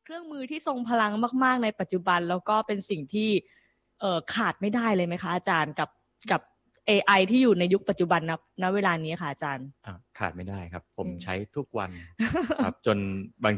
เครื่องมือที่ทรงพลังมากๆในปัจจุบันแล้วก็เป็นสิ่งที่ขาดไม่ได้เลยไหมคะอาจารย์กับ AI ที่อยู่ในยุคปัจจุบันณเวลานี้ค่ะอาจารย์ขาดไม่ได้ครับผมใช้ทุกวันครับจนบาง